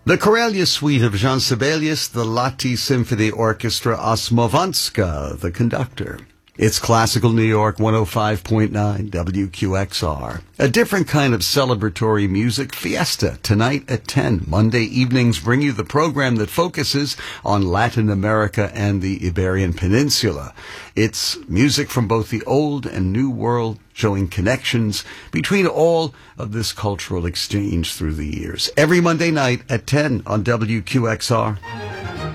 The Karelia Suite of Jean Sibelius, the Lahti Symphony Orchestra, Osmovanska, the conductor. It's Classical New York 105.9 WQXR. A different kind of celebratory music fiesta tonight at 10. Monday evenings bring you the program that focuses on Latin America and the Iberian Peninsula. It's music from both the old and new world, showing connections between all of this cultural exchange through the years. Every Monday night at 10 on WQXR.